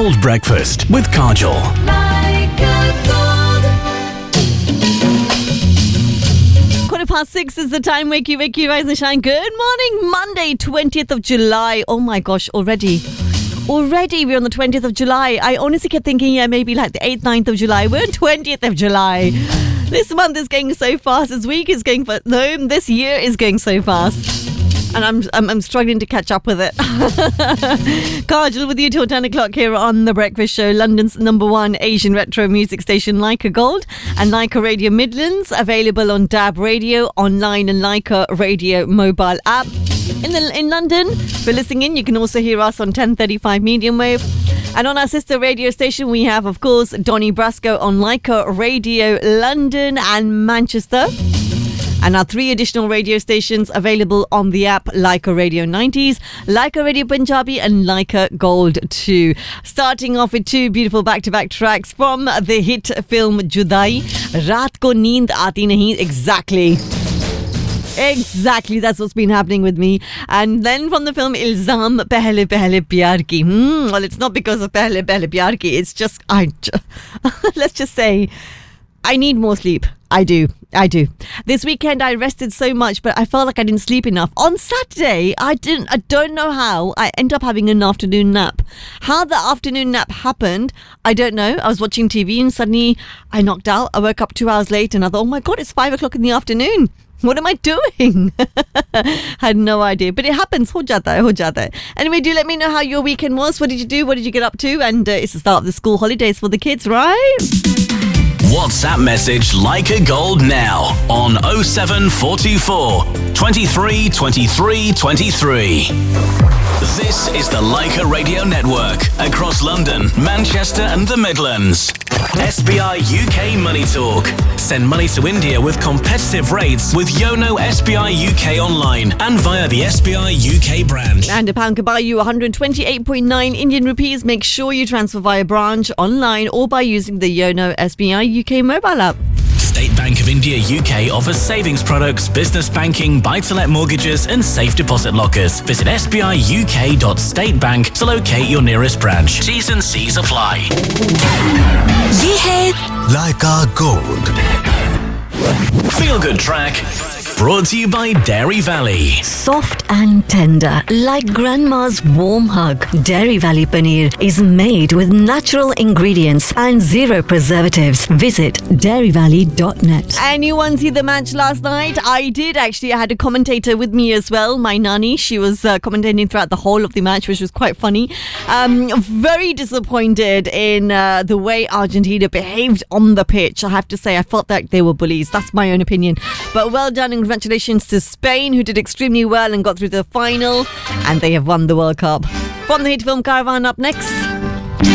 Gold Breakfast with Kajol. Like a Gold. 6:15 is the time. Wakey, rise and shine. Good morning. Monday, 20th of July. Oh my gosh, already we're on the 20th of July. I honestly kept thinking, maybe like the 8th, 9th of July. We're on 20th of July. This month is going so fast. This week is going fast. No, this year is going so fast. And I'm struggling to catch up with it. Kajol with you till 10 o'clock here on The Breakfast Show, London's #1 Asian retro music station, Leica Gold and Leica Radio Midlands, available on DAB Radio, online and Leica Radio mobile app. In London, if you're listening in, you can also hear us on 1035 medium wave. And on our sister radio station, we have, of course, Donny Brasco on Leica Radio London and Manchester. And our 3 additional radio stations available on the app, Leica Radio 90s, Leica Radio Punjabi and Leica Gold 2. Starting off with 2 beautiful back-to-back tracks from the hit film Judai. Raat ko neend aati nahi. Exactly, that's what's been happening with me. And then from the film Ilzam Pehle Pehle Pyar Ki. Well, it's not because of Pehle Pehle Pyar Ki. It's just, let's just say, I need more sleep. I do. This weekend I rested so much, but I felt like I didn't sleep enough. On Saturday, I don't know how I ended up having an afternoon nap. How the afternoon nap happened, I don't know. I was watching TV and suddenly I knocked out. I woke up 2 hours late and I thought, oh my God, it's 5 o'clock in the afternoon. What am I doing? Had no idea. But it happens. Ho jata hai. Anyway, do let me know how your weekend was. What did you do? What did you get up to? And it's the start of the school holidays for the kids, right? WhatsApp message Leica Gold now on 07424 23 23 23. This is the Leica Radio Network across London, Manchester and the Midlands. SBI UK Money Talk. Send money to India with competitive rates with Yono SBI UK online and via the SBI UK branch. And a pound could buy you 128.9 Indian rupees. Make sure you transfer via branch, online or by using the Yono SBI UK mobile app. State Bank of India UK offers savings products, business banking, buy-to-let mortgages and safe deposit lockers. Visit sbiuk.statebank to locate your nearest branch. T's and C's apply. Ye hai Leica Gold. Feel good track. Brought to you by Dairy Valley. Soft and tender, like grandma's warm hug. Dairy Valley Paneer is made with natural ingredients and 0 preservatives. Visit dairyvalley.net. Anyone see the match last night? I did actually. I had a commentator with me as well, my nanny. She was commentating throughout the whole of the match, which was quite funny. Very disappointed in the way Argentina behaved on the pitch. I have to say, I felt like they were bullies. That's my own opinion. But well done and congratulations to Spain, who did extremely well and got through the final, and they have won the World Cup. From the hit film Caravan up next.